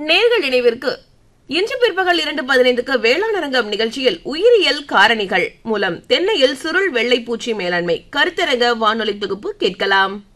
நேர்கள் நினைவிற்கு இன்று பிற்பகல் 2:15 வேளாண் அரங்கம் நிகழ்ச்சியில் உயிரியல் காரணிகள் மூலம் தென்னையில் சுருள் வெள்ளை பூச்சி மேலாண்மை கருத்தரங்க வானொலி தொகுப்பு கேட்கலாம்.